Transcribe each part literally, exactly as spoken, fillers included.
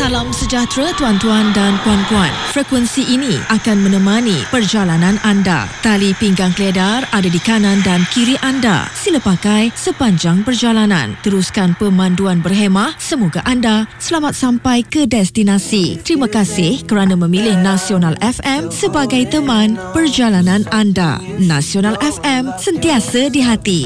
Salam sejahtera tuan-tuan dan puan-puan. Frekuensi ini akan menemani perjalanan anda. Tali pinggang keledar ada di kanan dan kiri anda. Sila pakai sepanjang perjalanan. Teruskan pemanduan berhemah. Semoga anda selamat sampai ke destinasi. Terima kasih kerana memilih Nasional F M sebagai teman perjalanan anda. Nasional F M, sentiasa di hati.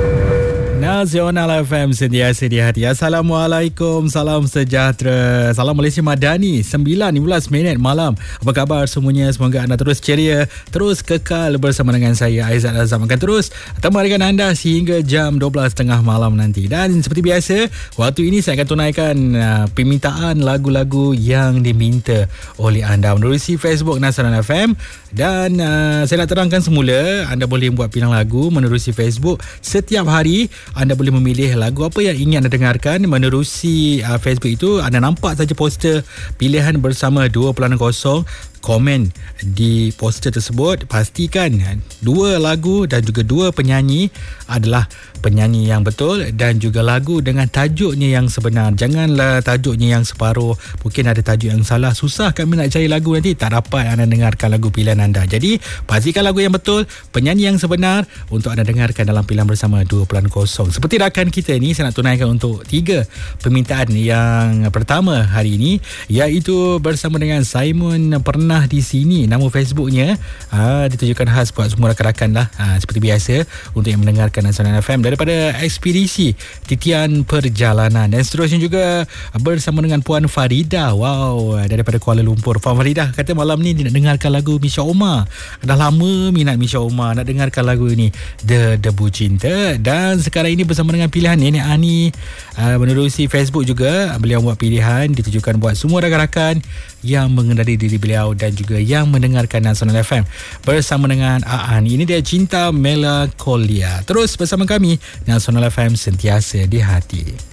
Nasional F M, sentiasa di hati. Assalamualaikum, salam sejahtera. Salam Malaysia Madani, sembilan lima belas minit malam. Apa khabar semuanya? Semoga anda terus ceria, terus kekal bersama dengan saya, Aizat Azam. Akan terus temani dengan anda sehingga jam dua belas tiga puluh malam nanti. Dan seperti biasa, waktu ini saya akan tunaikan uh, permintaan lagu-lagu yang diminta oleh anda menerusi Facebook Nasional F M. Dan uh, saya nak terangkan semula, anda boleh buat pilihan lagu menerusi Facebook setiap hari. Anda boleh memilih lagu apa yang ingin anda dengarkan menerusi uh, Facebook itu. Anda nampak saja poster pilihan bersama dua kosong. Komen di poster tersebut, pastikan dua lagu dan juga dua penyanyi adalah penyanyi yang betul dan juga lagu dengan tajuknya yang sebenar. Janganlah tajuknya yang separuh, mungkin ada tajuk yang salah, susah kami nak cari lagu, nanti tak dapat anda dengarkan lagu pilihan anda. Jadi pastikan lagu yang betul, penyanyi yang sebenar untuk anda dengarkan dalam pilihan bersama dua kosong. Seperti rakan kita ni, saya nak tunaikan untuk tiga permintaan. Yang pertama hari ini iaitu bersama dengan Simon Pernah di Sini. Nama Facebooknya aa, ditujukan khas buat semua rakan-rakan lah, aa, seperti biasa untuk yang mendengarkan Nasional F M daripada Ekspedisi Titian Perjalanan. Dan seterusnya juga bersama dengan Puan Farida, wow, daripada Kuala Lumpur. Puan Farida kata malam ni dia nak dengarkan lagu Misha Omar. Dah lama minat Misha Omar, nak dengarkan lagu ini, The Debu Cinta. Dan sekarang ini bersama dengan pilihan Nenek Ani aa, menerusi Facebook juga. Beliau buat pilihan ditujukan buat semua rakan-rakan yang mengenali diri beliau dan juga yang mendengarkan Nasional F M bersama dengan Aan. Ini dia Cinta Melankolia. Terus bersama kami, Nasional F M, sentiasa di hati.